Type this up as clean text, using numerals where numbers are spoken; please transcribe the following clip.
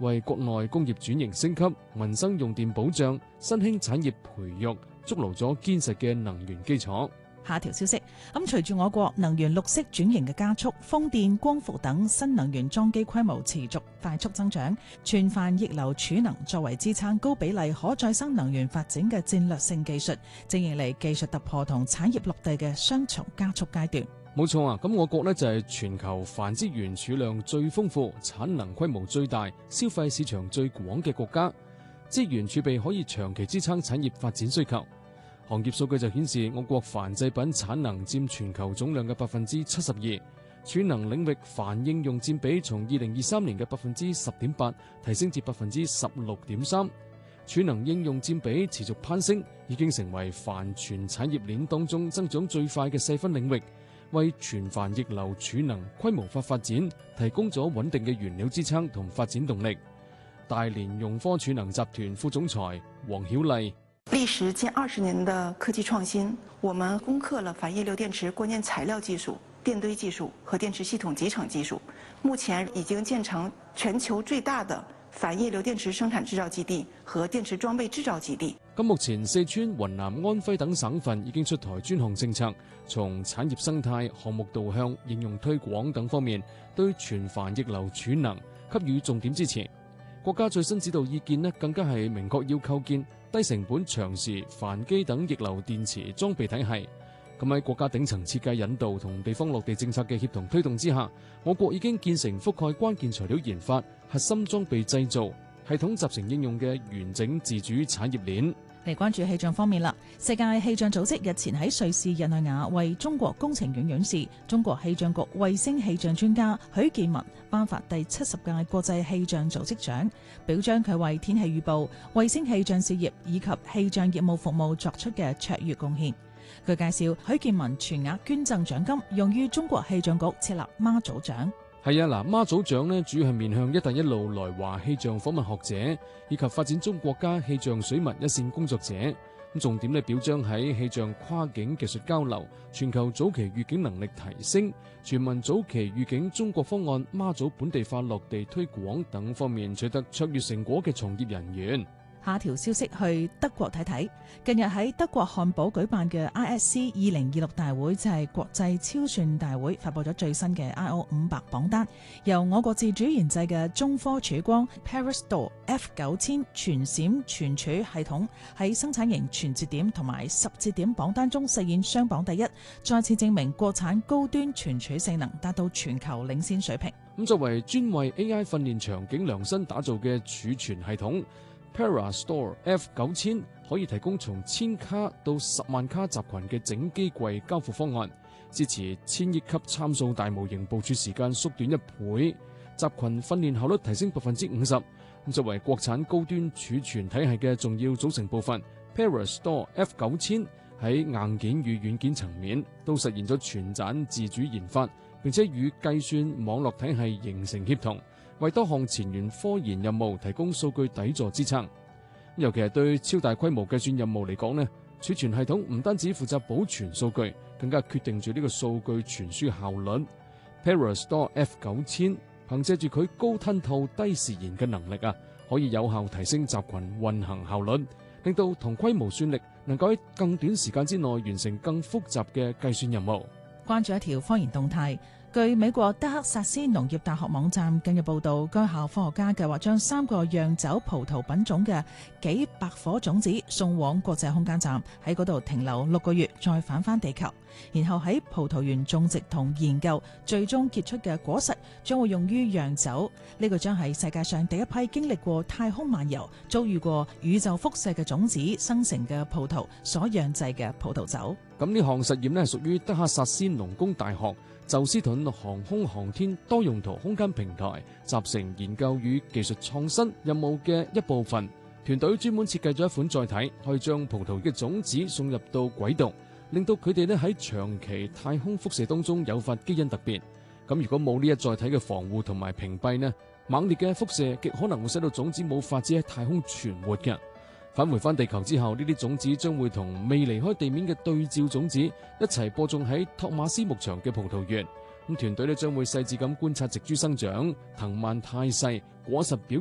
為國內工業轉型升級、民生用電保障、新興產業培育築牢咗堅實嘅能源基礎。 下條消息，隨住我國能源綠色轉型嘅加速，風電、光伏等新能源裝機規模持續快速增長，全帆逆流儲能作為支撐高比例可再生能源發展嘅戰略性技術，正迎嚟技術突破同產業落地嘅雙重加速階段。 冇錯啊！咁我國呢就係全球泛資源儲量最豐富、產能規模最大、消費市場最廣嘅國家，資源儲備可以長期支撐產業發展需求。行業數據就顯示，我國帆製品產能佔全球總量嘅72%，儲能領域帆應用佔比從2023年嘅10.8%提升至16.3%，儲能應用佔比持續攀升，已經成為帆全產業鏈當中增長最快嘅細分領域，為全帆逆流儲能規模化發展提供咗穩定嘅原料支撐同發展動力。大連融科儲能集團副總裁黃曉麗： 歷時近20年的科技創新，我們攻克了帆葉流電池關鍵材料技術、電堆技術和電池系統集成技術，目前已經建成全球最大的帆葉流電池生產製造基地和電池裝備製造基地。 咁目前四川、雲南、安徽等省份已經出台專項政策，從產業生態、項目導向、應用推廣等方面，對全帆逆流儲能給予重點支持。國家最新指導意見更加係明確要構建低成本長時帆機等逆流電池裝備體系。咁喺國家頂層設計引導同地方落地政策嘅協同推動之下，我國已經建成覆蓋關鍵材料研發、核心裝備製造、系統集成應用嘅完整自主產業鏈。 嚟關注氣象方面啦，世界氣象組織日前喺瑞士日內瓦為中國工程院院士、中國氣象局衛星氣象專家許建文頒發第70屆國際氣象組織獎，表彰佢為天氣預報、衛星氣象事業以及氣象業務服務作出嘅卓越貢獻。據介紹，許建文全額捐贈獎金，用於中國氣象局設立媽祖獎。 係啊，媽祖獎主要係面向一帶一路來華氣象訪問學者以及發展中國家氣象水文一線工作者。咁重點表彰喺氣象跨境技術交流、全球早期預警能力提升、全民早期預警中國方案媽祖本地化落地推廣等方面取得卓越成果嘅從業人員。 下條消息去德國睇睇，近日喺德國漢堡舉辦嘅 ISC 2026大會，就係國際超算大會，發佈咗最新嘅 IO500榜單，由我國自主研製嘅中科曙光 Perestor F9000 全閃存儲系統喺生產型全節點同埋10節點榜單中實現雙榜第一，再次證明國產高端存儲性能達到全球領先水平。 咁作為專為 AI 訓練場景量身打造嘅儲存系統，Perestor F9000 可以提供從1000卡到10萬卡集群嘅整機櫃交付方案，支持1000億級參數大模型部署時間縮短1倍，集群訓練效率提升50%。作為國產高端儲存體系嘅重要組成部分， Perestor F9000 喺硬件與軟件層面都實現咗全棧自主研發，並且與計算網絡體系形成協同，為多項前沿科研任務提供數據底座支撐。尤其係對超大規模計算任務嚟講呢，儲存系統唔單止負責保存數據，更加決定住呢個數據傳輸效率。Perestor F9000 憑借住佢高吞吐低時延嘅能力可以有效提升集群運行效率，令到同規模算力能夠喺更短時間之內完成更複雜嘅計算任務。 關注一條科研動態。據美國德克薩斯農業大學網站近日報道，該校科學家計劃將3個釀酒葡萄品種嘅幾百顆種子送往國際空間站，喺嗰度停留6個月，再返返地球，然後喺葡萄園種植同研究，最終結出嘅果實將會用於釀酒。呢個將係世界上第一批經歷過太空漫遊、遭遇過宇宙輻射嘅種子生成嘅葡萄所釀製嘅葡萄酒。 咁呢項實驗呢，屬於德克薩斯農工大學宙斯盾航空航天多用途空間平台集成研究與技術創新任務嘅一部分。團隊專門設計咗一款載體，可以將葡萄嘅種子送入到軌道，令到佢哋喺長期太空輻射當中誘發基因突變。咁如果冇呢一載體嘅防護同埋屏蔽呢，猛烈嘅輻射極可能會使到種子冇法子喺太空存活嘅。返回返地球之後，呢啲種子將會同未離開地面嘅對照種子一齊播種喺托馬斯牧場嘅葡萄園。咁團隊將會細緻咁觀察植株生長、藤蔓態勢、果實表